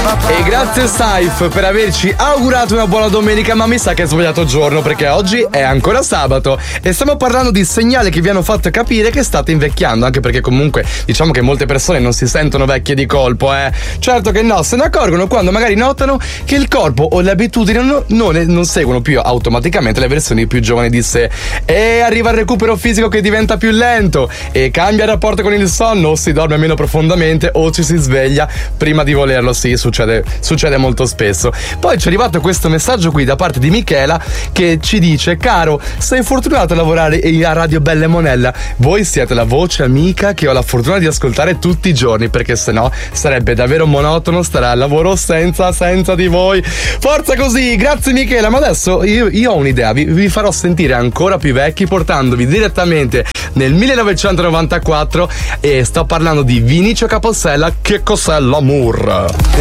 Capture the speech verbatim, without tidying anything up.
E grazie Saif per averci augurato una buona domenica, ma mi sa che hai sbagliato giorno perché oggi è ancora sabato e stiamo parlando di segnali che vi hanno fatto capire che state invecchiando, anche perché comunque diciamo che molte persone non si sentono vecchie di colpo, eh. Certo che no, se ne accorgono quando magari notano che il corpo o le abitudini non, non, non seguono più automaticamente le versioni più giovani di sé, e arriva il recupero fisico che diventa più lento e cambia il rapporto con il sonno, o si dorme meno profondamente o ci si sveglia prima di volerlo. Sì, succede succede molto spesso. Poi ci è arrivato questo messaggio qui da parte di Michela che ci dice: caro, sei fortunato a lavorare a Radio Bella Monella, voi siete la voce amica che ho la fortuna di ascoltare tutti i giorni, perché sennò sarebbe davvero monotono stare al lavoro senza senza di voi. Forza così, grazie Michela. Ma adesso io, io ho un'idea, vi, vi farò sentire ancora più vecchi portandovi direttamente nel millenovecentonovantaquattro, e sto parlando di Vinicio Capossela. Che cos'è l'amour?